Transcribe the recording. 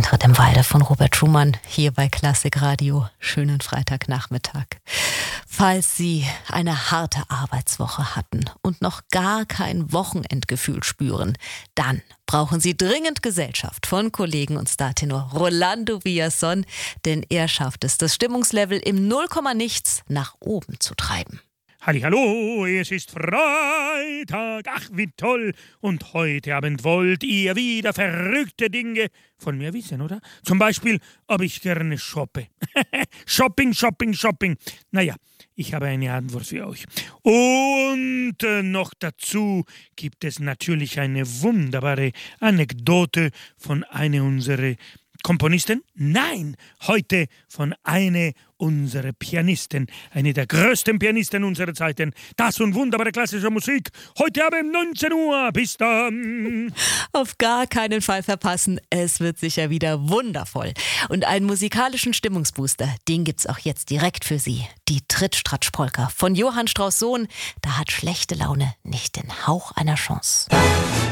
Eintritt im Walde von Robert Schumann hier bei Klassik Radio. Schönen Freitagnachmittag. Falls Sie eine harte Arbeitswoche hatten und noch gar kein Wochenendgefühl spüren, dann brauchen Sie dringend Gesellschaft von Kollegen und Startenor Rolando Villazón, denn er schafft es, das Stimmungslevel im Nullkommanichts nach oben zu treiben. Hallihallo, es ist Freitag, ach wie toll, und heute Abend wollt ihr wieder verrückte Dinge von mir wissen, oder? Zum Beispiel, ob ich gerne shoppe. Shopping. Naja, ich habe eine Antwort für euch. Und noch dazu gibt es natürlich eine wunderbare Anekdote von einer unserer Komponisten? Nein, heute von einer unserer Pianisten, eine der größten Pianisten unserer Zeiten. Das und wunderbare klassische Musik, heute Abend 19 Uhr. Bis dann. Auf gar keinen Fall verpassen, es wird sicher wieder wundervoll. Und einen musikalischen Stimmungsbooster, den gibt's auch jetzt direkt für Sie. Die Trittstratsch-Polka von Johann Strauss Sohn, da hat schlechte Laune nicht den Hauch einer Chance.